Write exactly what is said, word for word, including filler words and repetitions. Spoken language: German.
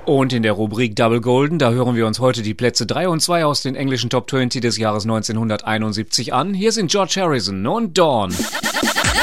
Und in der Rubrik Double Golden, da hören wir uns heute die Plätze drei und zwei aus den englischen Top zwanzig des Jahres neunzehnhunderteinundsiebzig an. Hier sind George Harrison und Dawn.